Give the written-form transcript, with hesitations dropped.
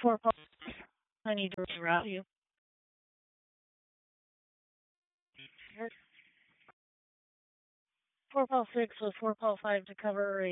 4 Paul, I need to reroute you. 4 Paul 6 with 4 Paul 5 to cover a